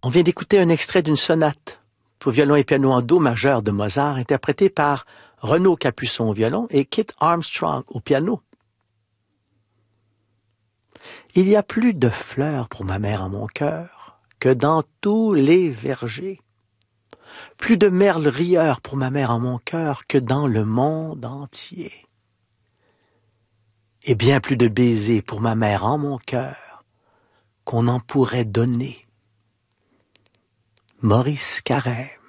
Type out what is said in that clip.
On vient d'écouter un extrait d'une sonate pour violon et piano en do majeur de Mozart, interprétée par Renaud Capuçon au violon et Kit Armstrong au piano. Il y a plus de fleurs pour ma mère en mon cœur que dans tous les vergers. Plus de merles rieurs pour ma mère en mon cœur que dans le monde entier. Et bien plus de baisers pour ma mère en mon cœur qu'on en pourrait donner. Maurice Carême.